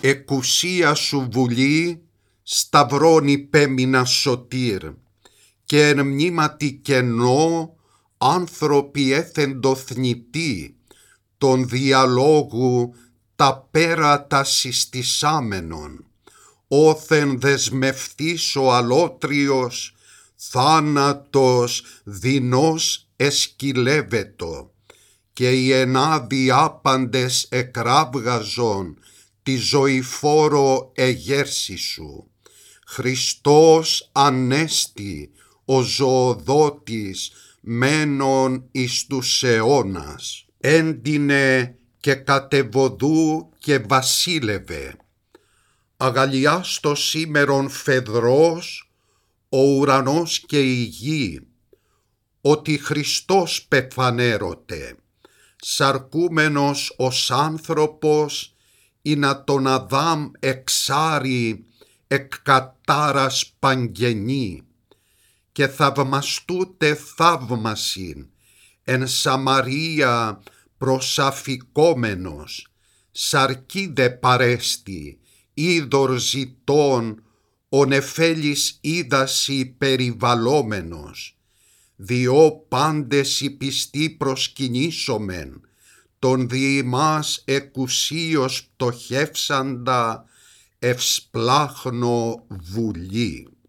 Εκουσία σου βουλή, σταυρών υπέμεινα σωτήρ, και εν μνήματι κενό άνθρωποι έθεντο θνητοί, τον διαλόγου τα πέρατα συστησάμενον, όθεν δεσμευτής ο αλότριος, θάνατος δεινός εσκυλεύετο, και οι ενάδοι άπαντες εκράβγαζον τη ζωηφόρο εγέρση σου. Χριστός Ανέστη, ο ζωοδότης, μένον εις τους αιώνας. Έντινε και κατεβοδού και βασίλευε. Αγαλιάστο σήμερον φεδρός, ο ουρανός και η γη, ότι Χριστός πεφανέρωτε, σαρκούμενος ως άνθρωπος, ή να τον Αδάμ εξάρει εκ κατάρας παγγενή, και θαυμαστούτε θαύμασιν εν Σαμαρία προσαφικόμενος, σαρκίδε παρέστη, είδωρ ζητών, ο νεφέλης είδαση περιβαλλόμενος, διό πάντες οι πιστοί προσκυνήσομεν, τον δι' ημάς εκουσίως πτωχεύσαντα ευσπλάχνο βουλή.